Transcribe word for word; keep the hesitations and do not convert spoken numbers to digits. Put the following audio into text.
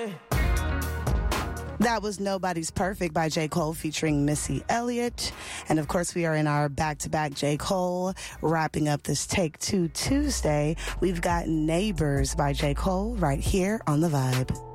That was Nobody's Perfect by J. Cole featuring Missy Elliott. And of course, we are in our back-to-back J. Cole, wrapping up this Take Two Tuesday. We've got Neighbors by J. Cole right here on The Vibe.